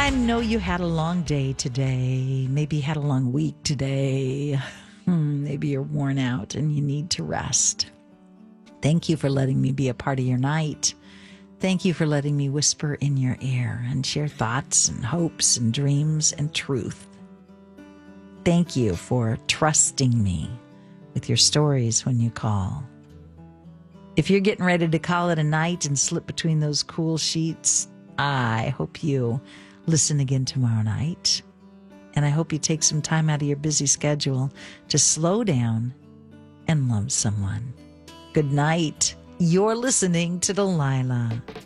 I know you had a long day today. Maybe you had a long week today. Maybe you're worn out and you need to rest. Thank you for letting me be a part of your night. Thank you for letting me whisper in your ear and share thoughts and hopes and dreams and truth. Thank you for trusting me with your stories when you call. If you're getting ready to call it a night and slip between those cool sheets, I hope you listen again tomorrow night. And I hope you take some time out of your busy schedule to slow down and love someone. Good night. You're listening to Delilah.